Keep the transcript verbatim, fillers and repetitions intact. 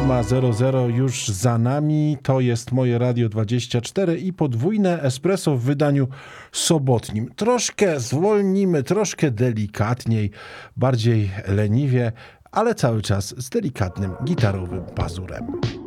siódma zero zero już za nami. To jest Moje Radio dwadzieścia cztery i podwójne espresso w wydaniu sobotnim. Troszkę zwolnimy, troszkę delikatniej, bardziej leniwie, ale cały czas z delikatnym gitarowym pazurem.